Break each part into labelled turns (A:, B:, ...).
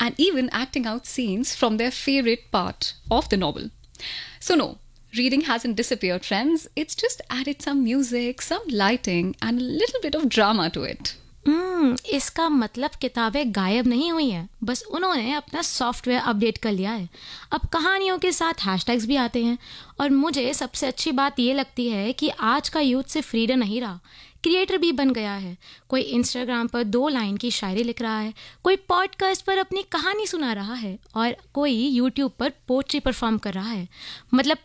A: and even acting out scenes from their favorite part of the novel. So, no, reading hasn't disappeared, friends. It's just added some music, some lighting, and a little bit of drama to it.
B: इसका मतलब किताबें गायब नहीं हुई हैं, बस उन्होंने अपना सॉफ्टवेयर अपडेट कर लिया है. अब कहानियों के साथ हैशटैग्स भी आते हैं. और मुझे सबसे अच्छी बात ये लगती है कि आज का यूथ सिर्फ रीडर नहीं रहा, क्रिएटर भी बन गया है. कोई इंस्टाग्राम पर 2 लाइन की शायरी लिख रहा है, कोई पॉडकास्ट पर अपनी कहानी सुना रहा है, और कोई यूट्यूब पर पोट्री परफॉर्म कर रहा है. मतलब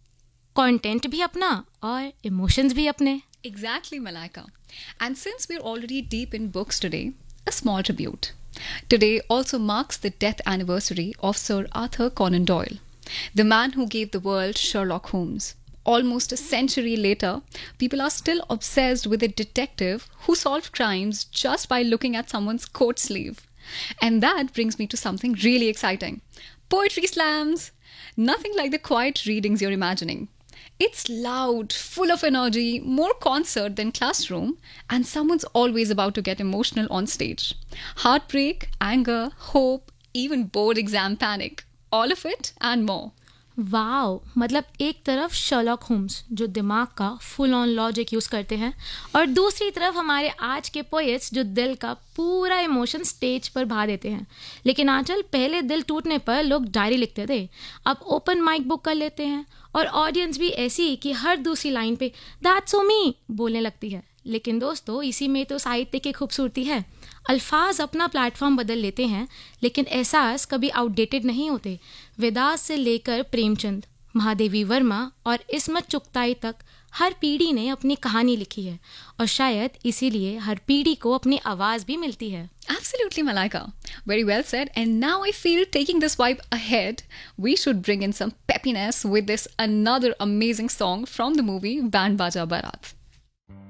B: कंटेंट भी अपना और इमोशंस भी अपने.
A: Exactly, Malaika. And since we're already deep in books today, a small tribute. Today also marks the death anniversary of Sir Arthur Conan Doyle, the man who gave the world Sherlock Holmes. Almost a century later, people are still obsessed with a detective who solved crimes just by looking at someone's coat sleeve. And that brings me to something really exciting. Poetry slams! Nothing like the quiet readings you're imagining. It's loud, full of energy, more concert than classroom, and someone's always about to get emotional on stage. Heartbreak, anger, hope, even board exam panic. All of it and more.
B: Wow, मतलब एक तरफ Sherlock Holmes जो दिमाग का full on logic use करते हैं, और दूसरी तरफ हमारे आज के पोएट्स जो दिल का पूरा इमोशन स्टेज पर बहा देते हैं. लेकिन आंचल, पहले दिल टूटने पर लोग डायरी लिखते थे, अब ओपन माइक बुक कर लेते हैं, और ऑडियंस भी ऐसी कि हर दूसरी लाइन पे दैट्स सो मी बोलने लगती है. लेकिन दोस्तों, इसी में तो साहित्य की खूबसूरती है. अल्फाज अपना प्लेटफॉर्म बदल लेते हैं, लेकिन एहसास कभी आउटडेटेड नहीं होते. वेदास से लेकर प्रेमचंद, महादेवी वर्मा और इस्मत चुगताई तक हर पीढ़ी ने अपनी कहानी लिखी है, और शायद इसीलिए हर पीढ़ी को अपनी आवाज़ भी मिलती है.
A: Absolutely, Malaika. Very well said. And now I feel taking this vibe ahead, we should bring in some peppiness with this another amazing song from the movie Band Baja Barat.